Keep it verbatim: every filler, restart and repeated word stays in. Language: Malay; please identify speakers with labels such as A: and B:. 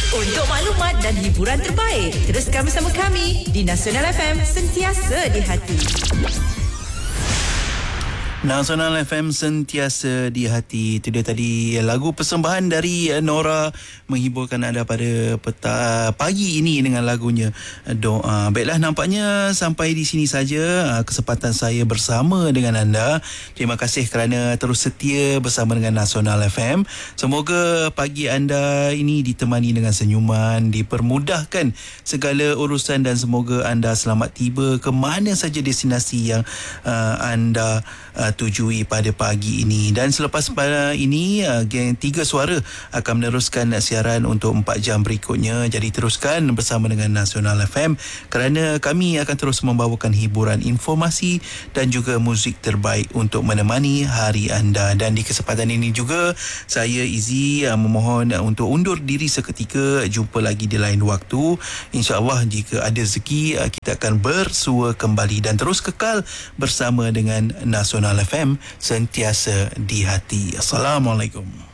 A: Untuk maklumat dan hiburan terbaik, teruskan bersama kami di Nasional F M, sentiasa di hati.
B: Nasional F M, sentiasa di hati. Itu dia tadi lagu persembahan dari Nora menghiburkan anda pada peta, pagi ini dengan lagunya Doa. Baiklah, nampaknya sampai di sini saja kesempatan saya bersama dengan anda. Terima kasih kerana terus setia bersama dengan Nasional F M. Semoga pagi anda ini ditemani dengan senyuman, dipermudahkan segala urusan dan semoga anda selamat tiba ke mana saja destinasi yang uh, anda uh, tujui pada pagi ini. Dan selepas pada ini uh, geng Tiga Suara akan meneruskan siaran untuk empat jam berikutnya. Jadi teruskan bersama dengan Nasional F M kerana kami akan terus membawakan hiburan, informasi dan juga muzik terbaik untuk menemani hari anda. Dan di kesempatan ini juga saya Izzy uh, memohon uh, untuk undur diri seketika. Jumpa lagi di lain waktu. InsyaAllah jika ada rezeki uh, kita akan bersua kembali dan terus kekal bersama dengan Nasional F M, sentiasa di hati. Assalamualaikum.